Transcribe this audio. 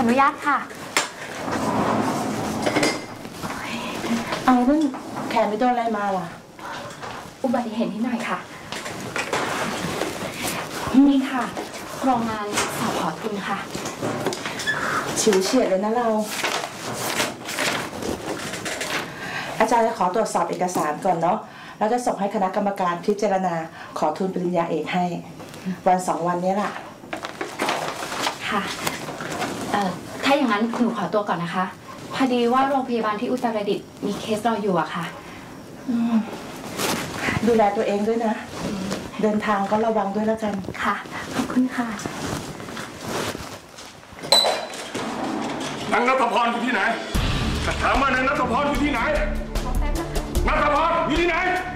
ออนุญาตค่ะเอาเรื่องแขนไปโดนอะไรมาล่ะอุบัติเหตุนิดหน่อยค่ะนี่ค่ะโครงงานสอบขอทุนค่ะฉิวเฉียดเลยนะเราอาจารย์จะขอตรวจสอบเอกสารก่อนเนาะแล้วจะส่งให้คณะกรรมการพิจารณาขอทุนปริญญาเอกให้วัน2 วันนี้แหละค่ะถ้าอย่างนั้นหนูขอตัวก่อนนะคะพอดีว่าโรงพยาบาลที่อุตรดิตถ์มีเคสรออยู่อะค่ะดูแลตัวเองด้วยนะเดินทางก็ระวังด้วยแล้วกันค่ะขอบคุณค่ะนางณัฐพรอยู่ที่ไหนถามว่านางณัฐพรอยู่ที่ไหนณัฐพรอยู่ที่ไหน